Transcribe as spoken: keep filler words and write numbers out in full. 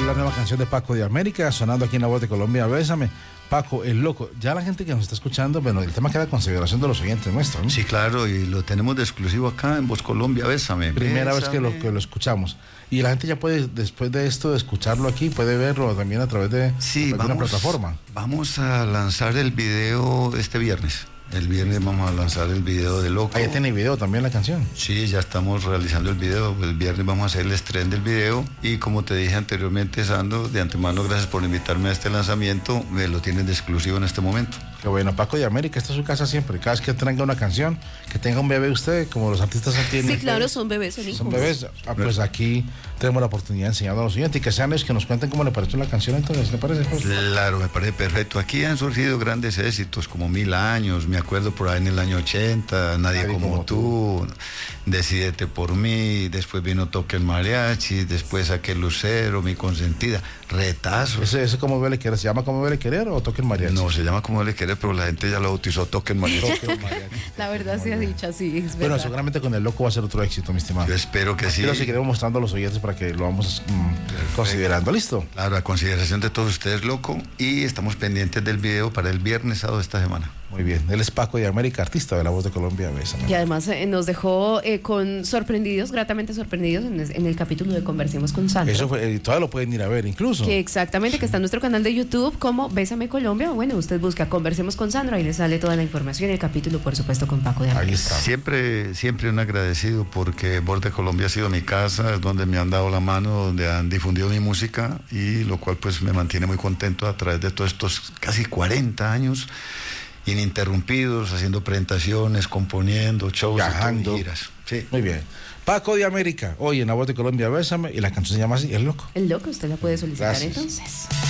la nueva canción de Paco de América, sonando aquí en La Voz de Colombia, Bésame. Paco, el loco. Ya la gente que nos está escuchando, bueno, el tema queda a consideración de los oyentes nuestros, ¿no? Sí, claro, y lo tenemos de exclusivo acá en Voz Colombia, Bésame. Primera Bésame. vez que lo, que lo escuchamos. Y la gente ya puede, después de esto, de escucharlo aquí, puede verlo también a través de sí, alguna vamos, plataforma. Vamos a lanzar el video este viernes. El viernes vamos a lanzar el video de Loco. Ah, ya tiene video también la canción. Sí, ya estamos realizando el video. El viernes vamos a hacer el estreno del video. Y como te dije anteriormente, Sandro, de antemano, gracias por invitarme a este lanzamiento. Me lo tienen de exclusivo en este momento. Qué bueno, Paco de América, esta es su casa siempre. Cada vez que tenga una canción, que tenga un bebé usted, como los artistas aquí. Sí, claro, son bebés, son hijos. Son bebés. Ah, pues aquí tenemos la oportunidad de enseñar a los oyentes y que sean ellos que nos cuenten cómo le pareció la canción. Entonces, ¿le parece? Pues? Claro, me parece perfecto. Aquí han surgido grandes éxitos, como Mil Años, me acuerdo por ahí en el año ochenta, Nadie, Nadie como, como tú, tú, Decídete por mí, después vino Toque el Mariachi, después Aquel Lucero, Mi Consentida, retazos. ¿Ese, ese cómo duele querer? ¿Se llama Cómo duele querer o Toque el Mariachi? No, se llama Cómo duele querer, pero la gente ya lo bautizó Toque el Mariachi. Toque el Mariachi. La verdad se ha dicho así, es Bueno, seguramente con el Loco va a ser otro éxito, mi estimado. Yo espero que sí. Pero seguiremos mostrando a los oyentes para que lo vamos mm, considerando. ¿Listo? Claro, a consideración de todos ustedes, Loco, y estamos pendientes del video para el viernes sábado de esta semana. Muy bien, él es Paco de América, artista de La Voz de Colombia. Bésame. Y además eh, nos dejó eh, con sorprendidos, gratamente sorprendidos en, en el capítulo de Conversemos con Sandro. Eso fue, eh, todavía lo pueden ir a ver incluso. Que exactamente, sí. Que está en nuestro canal de YouTube como Bésame Colombia. Bueno, usted busca Conversemos con Sandro, ahí le sale toda la información y el capítulo, por supuesto, con Paco de América. Ahí está. Siempre, siempre un agradecido porque Voz de Colombia ha sido mi casa, es donde me han dado la mano, donde han difundido mi música y lo cual pues me mantiene muy contento a través de todos estos casi cuarenta años ininterrumpidos, haciendo presentaciones, componiendo, shows, viajando, giras. Sí. Muy bien. Paco de América, hoy en La Voz de Colombia, Bésame, y la canción se llama así, El Loco. El Loco, usted la puede solicitar. Gracias. Entonces.